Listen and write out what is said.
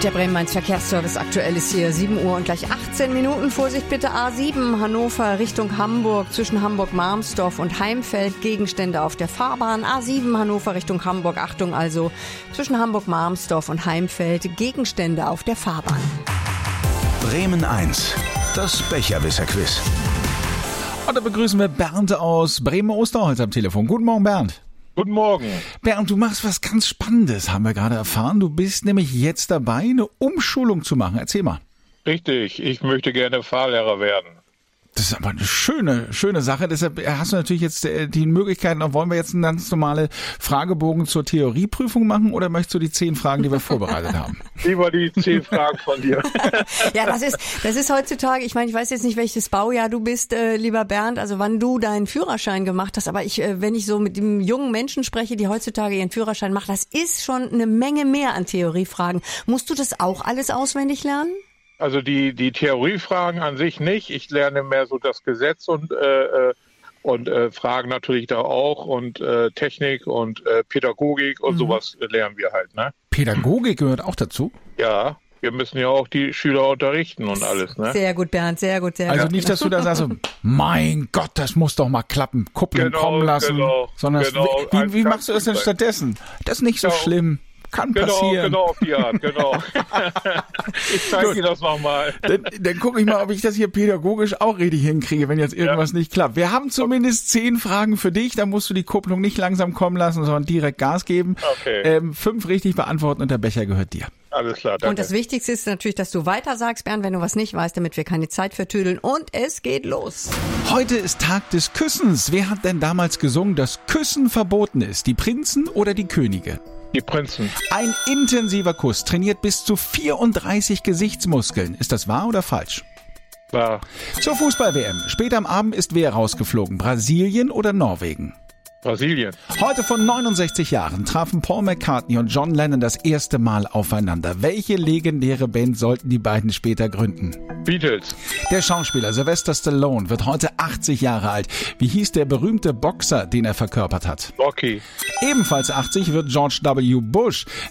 Der Bremen-Main-Verkehrsservice aktuell ist hier 7 Uhr und gleich 18 Minuten. Vorsicht bitte, A7 Hannover Richtung Hamburg, zwischen Hamburg-Marmsdorf und Heimfeld, Gegenstände auf der Fahrbahn. A7 Hannover Richtung Hamburg, Achtung also, zwischen Hamburg-Marmsdorf und Heimfeld, Gegenstände auf der Fahrbahn. Bremen 1, das Becherwisser-Quiz. Und da begrüßen wir Bernd aus Bremen-Osterholz am Telefon. Guten Morgen, Bernd. Guten Morgen. Bernd, du machst was ganz Spannendes, haben wir gerade erfahren. Du bist nämlich jetzt dabei, eine Umschulung zu machen. Erzähl mal. Richtig, ich möchte gerne Fahrlehrer werden. Das ist aber eine schöne Sache. Deshalb hast du natürlich jetzt die Möglichkeit, wollen wir jetzt einen ganz normalen Fragebogen zur Theorieprüfung machen oder möchtest du die 10 Fragen, die wir vorbereitet haben? Lieber die 10 Fragen von dir. Ja, das ist heutzutage, ich meine, ich weiß jetzt nicht, welches Baujahr du bist, lieber Bernd, also wann du deinen Führerschein gemacht hast, aber wenn ich so mit dem jungen Menschen spreche, die heutzutage ihren Führerschein machen, das ist schon eine Menge mehr an Theoriefragen. Musst du das auch alles auswendig lernen? Also die Theoriefragen an sich nicht. Ich lerne mehr so das Gesetz und Fragen natürlich da auch und Technik und Pädagogik und sowas lernen wir halt, ne? Pädagogik gehört auch dazu? Ja, wir müssen ja auch die Schüler unterrichten und alles, ne? Sehr gut, Bernd, sehr gut, sehr gut. Also nicht, dass du da sagst, mein Gott, das muss doch mal klappen, Kupplung kommen lassen. Sondern wie machst du das denn stattdessen? Das ist nicht so schlimm. Kann passieren. Genau, auf die Art, genau. Ich zeige dir das nochmal. Dann gucke ich mal, ob ich das hier pädagogisch auch richtig hinkriege, wenn jetzt irgendwas nicht klappt. Wir haben zumindest 10 Fragen für dich, da musst du die Kupplung nicht langsam kommen lassen, sondern direkt Gas geben. Okay. 5 richtig beantworten und der Becher gehört dir. Alles klar, danke. Und das Wichtigste ist natürlich, dass du weiter sagst, Bernd, wenn du was nicht weißt, damit wir keine Zeit vertüdeln. Und es geht los. Heute ist Tag des Küssens. Wer hat denn damals gesungen, dass Küssen verboten ist? Die Prinzen oder die Könige? Die Prinzen. Ein intensiver Kuss trainiert bis zu 34 Gesichtsmuskeln. Ist das wahr oder falsch? Wahr. Zur Fußball-WM. Später am Abend ist wer rausgeflogen? Brasilien oder Norwegen? Brasilien. Heute vor 69 Jahren trafen Paul McCartney und John Lennon das erste Mal aufeinander. Welche legendäre Band sollten die beiden später gründen? Beatles. Der Schauspieler Sylvester Stallone wird heute 80 Jahre alt. Wie hieß der berühmte Boxer, den er verkörpert hat? Rocky. Ebenfalls 80 wird George W. Bush.